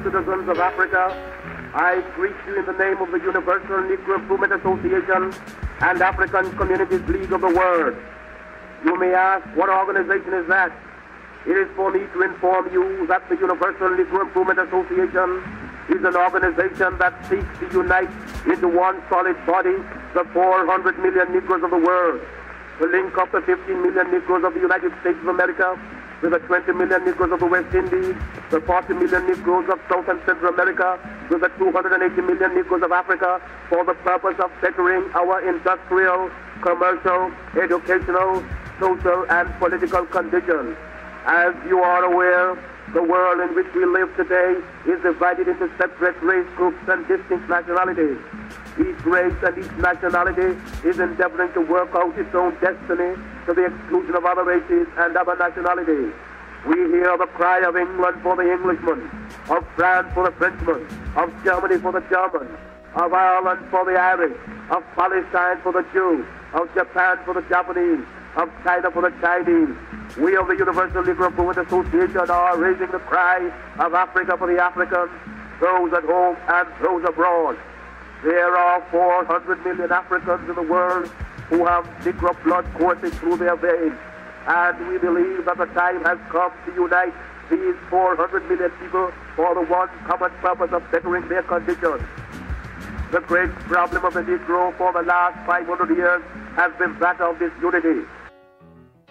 citizens of Africa, I greet you in the name of the Universal Negro Improvement Association and African Communities League of the World. You may ask, what organization is that? It is for me to inform you that the Universal Negro Improvement Association is an organization that seeks to unite into one solid body the 400 million Negroes of the world, to link up the 15 million Negroes of the United States of America with the 20 million Negroes of the West Indies, the 40 million Negroes of South and Central America, with the 280 million Negroes of Africa, for the purpose of bettering our industrial, commercial, educational, social, and political conditions. As you are aware, the world in which we live today is divided into separate race groups and distinct nationalities. Each race and each nationality is endeavoring to work out its own destiny to the exclusion of other races and other nationalities. We hear the cry of England for the Englishman, of France for the Frenchman, of Germany for the German, of Ireland for the Irish, of Palestine for the Jew, of Japan for the Japanese, of China for the Chinese. We of the Universal Negro Improvement Association are raising the cry of Africa for the Africans, those at home and those abroad. There are 400 million Africans in the world who have Negro blood coursing through their veins, and we believe that the time has come to unite these 400 million people for the one common purpose of bettering their conditions. The great problem of the Negro for the last 500 years has been that of disunity.